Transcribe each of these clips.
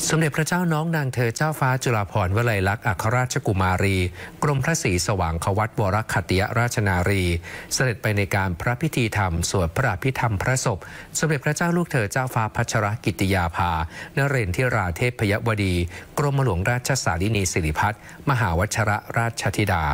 สมเด็จพระเจ้าน้องนางเธอเจ้าฟ้าจุฬาภรณ์วลัยลักษณ์อัครราชกุมารีกรมพระศรีสว่างควัตวรคัตติยราชนารีเสด็จไปในการพระพิธีธรรมสวดพระอภิธรรมพระศพสมเด็จพระเจ้าลูกเธอเจ้าฟ้าพัชรกิติยาภานเรนทิราเทพยวดีกรมหลวงราชสารินีสิริพัฒน์มหาวชรราชธิดา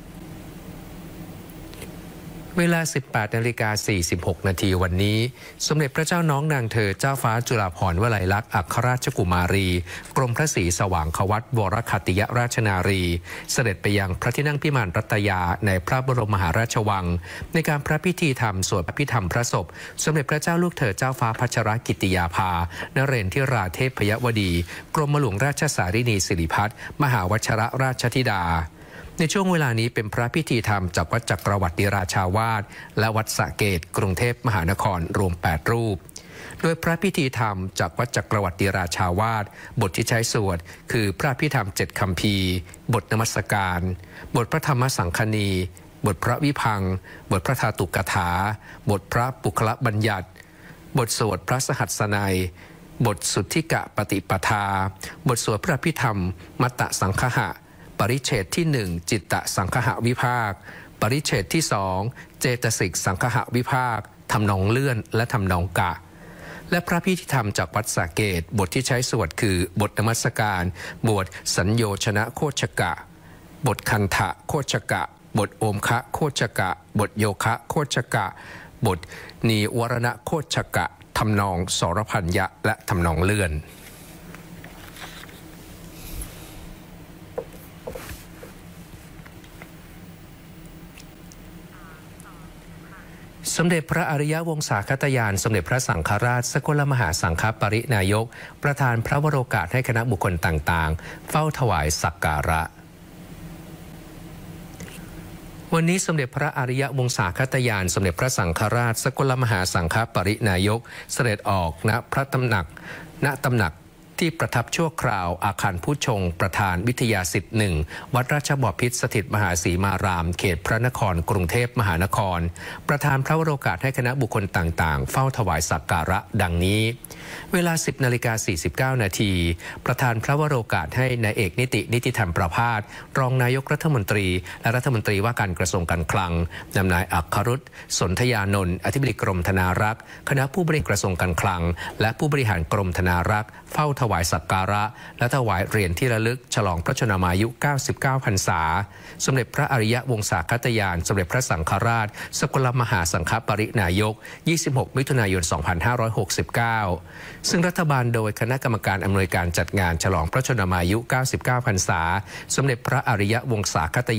เวลา 18:46 นาทีวันนี้สมเด็จพระเจ้าน้องนางเธอเจ้าฟ้าจุฬาภรณ์วลัยลักษณ์อัครราชกุมารีกรมพระศรีสว่างควัตวรคัตติยราชนารีเสด็จไปยังพระที่นั่งพิมานรัตยาในพระบรมมหาราชวังในการพระพิธีธรรมสวดพระอภิธรรมพระศพสมเด็จพระเจ้าลูกเธอเจ้าฟ้าพัชรกิติยาภานเรนทิราเทพยวดีกรมหลวงราชสารินีสิริพัฒน์มหาวชรราชธิดาในช่วงเวลานี้เป็นพระพิธีธรรมจากวัดจักรวรรดิราชาวาสและวัดสระเกตกรุงเทพมหานครรวม8รูปโดยพระพิธีธรรมจากวัดจักรวรรดิราชาวาสบทที่ใช้สวดคือพระอภิธรรม7 คัมภีร์บทนมัสการบทพระธรรมสังคณีบทพระวิพังค์บทพระธาตุกถาบทพระปุคละบัญญัติบทสวดพระสหัสนัยบทสุทธิกะปฏิปทาบทสวดพระอภิธรรมมัตตสังคหะปริเฉดที่1จิตตสังคหวิภาคปริเฉดที่2เจตสิกสังคหวิภาคทำนองเลื่อนและทำนองกะและพระพิธีธรรมจากวัดสระเกตบทที่ใช้สวดคือบทนมัสการบทสัญโยชนะโคชกะบทคันทะโคชกะบทโอมคะโคชกะบทโยคะโคชกะบทนีวรณะโคชกะทำนองสรพัญญะและทำนองเลื่อนสมเด็จพระอริยวงศาคตยานสมเด็จพระสังฆราชสกลมหาสังฆปรินายกประธานพระวโรกาสให้คณะบุคคลต่างๆเฝ้าถวายสักการะวันนี้สมเด็จพระอริยวงศาคตยานสมเด็จพระสังฆราชสกลมหาสังฆปรินายกเสด็จออกณพระตำหนักที่ประทับชั่วคราวอาคารผู้ชงประธานวิทยาศิษย์1วัดราชบพิตรสถิตมหาศรีมารามเขตพระนครกรุงเทพมหานครประธานพระวโรกาสให้คณะบุคคลต่างๆเฝ้าถวายสักการะดังนี้เวลา 10:49 นาทีประธานพระวโรกาสให้นายเอกนิติธรรมประภาสรองนายกรัฐมนตรีและรัฐมนตรีว่าการกระทรวงการคลังนำนายอัครรุตสนธยานนท์อธิบดีกรมธนารักษ์คณะผู้บริหารกระทรวงการคลังและผู้บริหารกรมธนารักษ์เฝ้าถวายสักการะและถวายเหรียญที่ระลึกฉลองพระชนมายุ 99 พรรษาสมเด็จพระอริยวงศาคตยานสมเด็จพระสังฆราชสกลมหาสังฆปรินายก 26 มิถุนายน 2569 ซึ่งรัฐบาลโดยคณะกรรมการอำนวยการจัดงานฉลองพระชนมายุ 99 พรรษาสมเด็จพระอริยวงศาคต